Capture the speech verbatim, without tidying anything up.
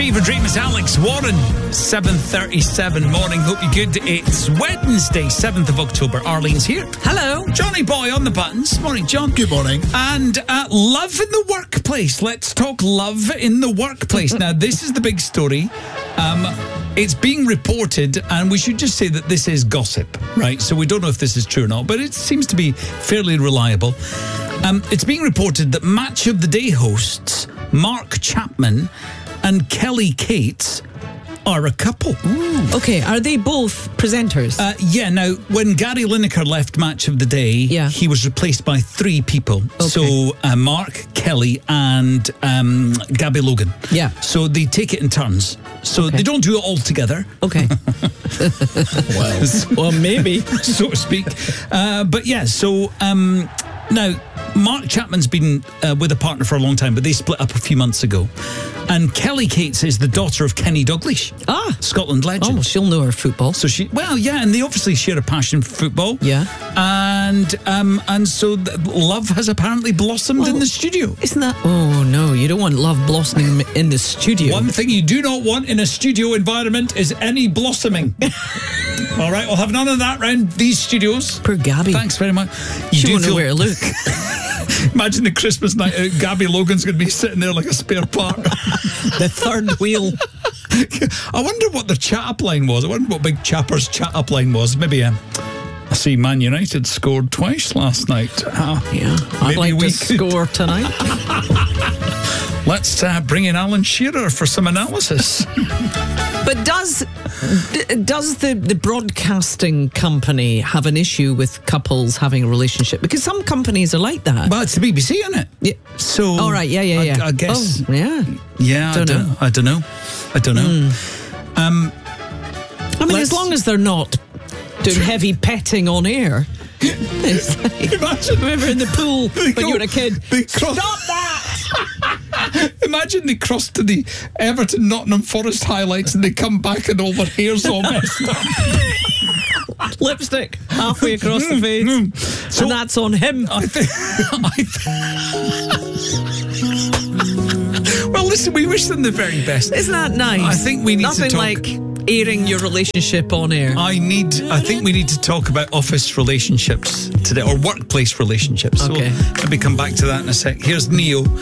Fever Dreams, Alex Warren, seven thirty-seven morning. Hope you're good. It's Wednesday, seventh of October. Arlene's here. Hello. Johnny Boy on the buttons. Morning, John. Good morning. And uh, love in the workplace. Let's talk love in the workplace. Now, this is the big story. Um, it's being reported, and we should just say that this is gossip, right? So we don't know if this is true or not, but it seems to be fairly reliable. Um, it's being reported that Match of the Day hosts Mark Chapman and Kelly Cates are a couple. Ooh. Okay, are they both presenters? Uh, yeah, now, when Gary Lineker left Match of the Day, yeah. he was replaced by three people. Okay. So, uh, Mark, Kelly, and um, Gabby Logan. Yeah. So, they take it in turns. So, okay. they don't do it all together. Okay. well, well, maybe. so to speak. Uh, but, yeah, so... Um, Now, Mark Chapman's been uh, with a partner for a long time, but they split up a few months ago. And Kelly Cates is the daughter of Kenny Dalglish. Ah. Scotland legend. Oh, well, she'll know her football. So she, well, yeah, and they obviously share a passion for football. Yeah. And um, and so th- love has apparently blossomed well, in the studio. Isn't that... Oh, no, you don't want love blossoming in the studio. One thing you do not want in a studio environment is any blossoming. All right, we'll have none of that around these studios. Poor Gabby. Thanks very much. You she do won't feel... know where to look. Imagine the Christmas night out, Gabby Logan's going to be sitting there like a spare part. The third wheel. I wonder what the chat-up line was. I wonder what Big Chapper's chat-up line was. Maybe um, I see Man United scored twice last night. Uh, yeah, I'd like we to could... score tonight. Let's uh, bring in Alan Shearer for some analysis. But does does the, the broadcasting company have an issue with couples having a relationship? Because some companies are like that. Well, it's the B B C, isn't it? Yeah. So. All right. Yeah. Yeah. Yeah. I, I guess. Oh, yeah. Yeah. Don't I don't know. I don't know. I don't know. Mm. Um, I mean, as long as they're not doing heavy petting on air. It's like, imagine. Remember in the pool when go, you were a kid? Cross- Stop that! Imagine they cross to the Everton Nottingham Forest highlights and they come back and all their hair's all messed up. Lipstick halfway across the face. Mm, mm. So, and that's on him. I think. I th- well, listen, we wish them the very best. Isn't that nice? I think we need Nothing to talk. like airing your relationship on air. I need. I think we need to talk about office relationships today, or workplace relationships. Okay. So maybe come back to that in a sec. Here's Neo.